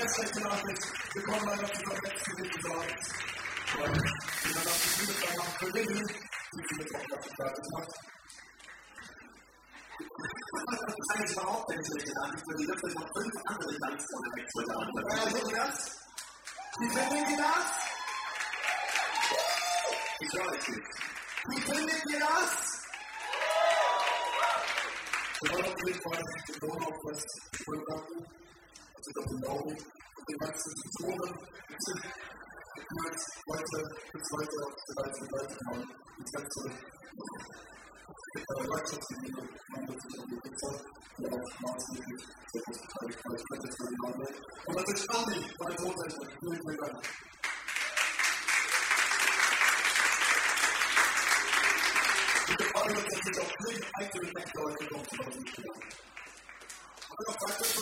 ganz schlechte Nachricht. Wir kommen leider zu der letzten gesagt. Weil wir dann auf die Bühne machen für Dinge, die sie jetzt auch noch begleitet hat. Das ist eigentlich überhaupt nicht schlechte Nachricht, weil die wirklich noch 5 andere Tanzsonne wegholen haben. Also das? Wie findet ihr das? Ich höre euch nicht. Wie findet ihr das? Wir wollen auf jeden Fall den Wohnaufwärts vollbraten. Also auf den Augen und den ganzen Symptomen. Ich will jetzt heute bis heute auf die 13 Seiten haben. Jetzt ganz zurück. Wirtschaftsgebiete, man wird sich um die Pizza, der auch maßgeblich sehr groß beteiligt, weil ich könnte jetzt mal die Namen nennen. Und natürlich Andi, meine Tontechnik. Vielen Dank. Ich habe natürlich auch nicht einzelne Faktoren genommen, die man nicht gemacht hat. Aber noch weiter.